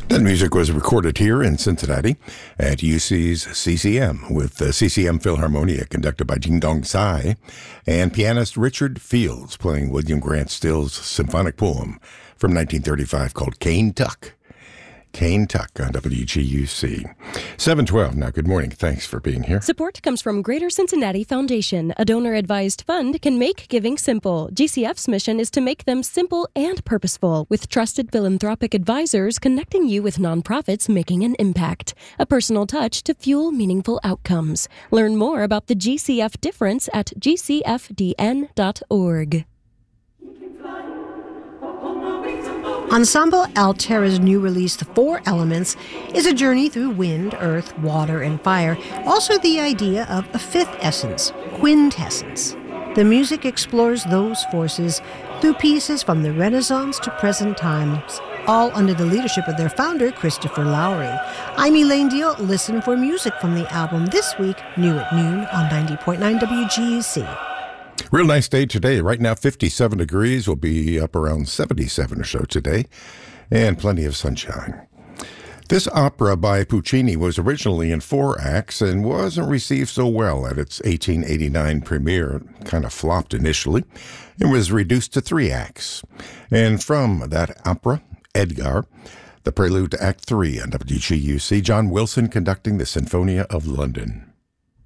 That music was recorded here in Cincinnati at UC's CCM with the CCM Philharmonia conducted by Jing Dong Tsai and pianist Richard Fields playing William Grant Still's symphonic poem from 1935 called Cane Tuck. Cane Tuck on WGUC. 712. Now, good morning. Thanks for being here. Support comes from Greater Cincinnati Foundation. A donor-advised fund can make giving simple. GCF's mission is to make them simple and purposeful, with trusted philanthropic advisors connecting you with nonprofits making an impact. A personal touch to fuel meaningful outcomes. Learn more about the GCF difference at gcfdn.org. Ensemble Altera's new release, The Four Elements, is a journey through wind, earth, water, and fire. Also the idea of a fifth essence, quintessence. The music explores those forces through pieces from the Renaissance to present times, all under the leadership of their founder, Christopher Lowry. I'm Elaine Deal. Listen for music from the album this week, new at noon on 90.9 WGUC. Real nice day today. Right now, 57 degrees. We'll be up around 77 or so today, and plenty of sunshine. This opera by Puccini was originally in 4 acts and wasn't received so well at its 1889 premiere. Kind of flopped initially. It was reduced to 3 acts. And from that opera, Edgar, the prelude to Act 3 on WGUC, John Wilson conducting the Sinfonia of London.